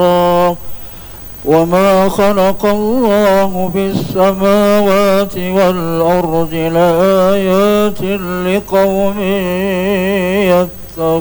وما خلق الله في السماوات والأرض لآيات لقوم